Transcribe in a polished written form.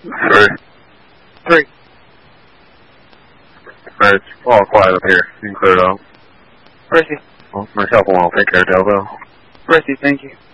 3. 3. Alright, it's all quiet up here. You can clear it out. Mercy. Well, myself will take care of Delville. Mercy, thank you.